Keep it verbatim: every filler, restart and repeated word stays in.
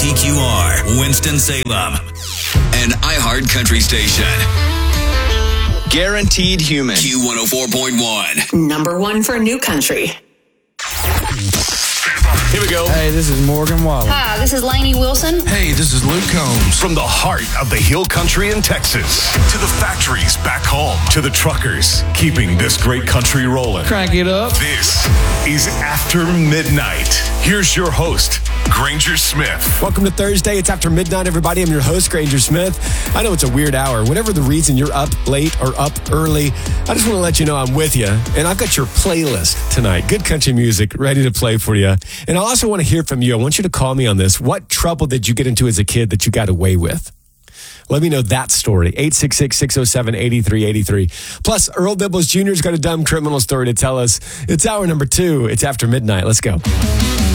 T Q R, Winston-Salem, an iHeart country station. Guaranteed Human. Q one oh four point one. Number one for new country. Here we go. Hey, this is Morgan Wallen. Hi, this is Lainey Wilson. Hey, this is Luke Combs. From the heart of the hill country in Texas to the factories back home to the truckers keeping this great country rolling. Crank it up. This is After Midnight. Here's your host, Granger Smith. Welcome to Thursday. It's After Midnight, everybody. I'm your host, Granger Smith. I know it's a weird hour. Whatever the reason you're up late or up early, I just want to let you know I'm with you. And I've got your playlist tonight. Good country music ready to play for you. And I also want to hear from you. I want you to call me on this. What trouble did you get into as a kid that you got away with? Let me know that story. eight six six, six oh seven, eight three eight three. Plus, Earl Dibbles Junior's got a dumb criminal story to tell us. It's hour number two. It's After Midnight. Let's go.